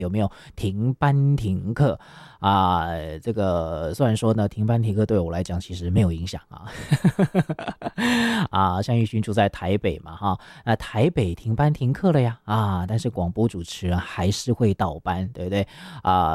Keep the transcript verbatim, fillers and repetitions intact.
有没有停班停课啊？这个虽然说呢，停班停课对我来讲其实没有影响啊。啊，像玉勋住在台北嘛，哈，那台北停班停课了呀，啊，但是广播主持人还是会倒班，对不对？啊。